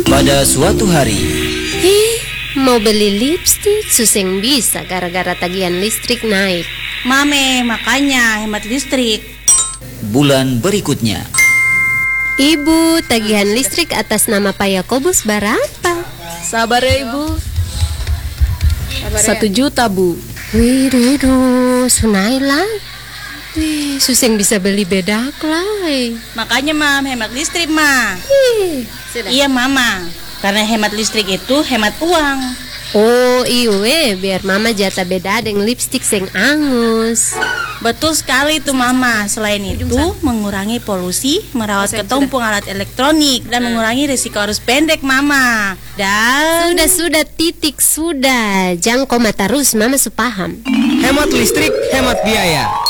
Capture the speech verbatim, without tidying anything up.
Pada suatu hari, Ih, mau beli lipstik suseng bisa gara-gara tagihan listrik naik. Mame, makanya hemat listrik. bulan berikutnya, Ibu, tagihan listrik atas nama Pak Yakobus berapa? Sabar ya ibu. Satu juta bu. Wih, duh, Sunaila. Wih, suseng bisa beli bedak lah. Makanya mam, hemat listrik mah. Ih, Iya mama, karena hemat listrik itu hemat uang. Oh iwe, biar mama jatah beda dengan lipstik sing angus. Betul sekali tuh mama. Selain itu mengurangi polusi, merawat ketumpung alat elektronik, dan mengurangi risiko arus pendek mama. Dan Sudah, sudah, titik, sudah. Jangan koma terus, mama supaham. Hemat listrik, hemat biaya.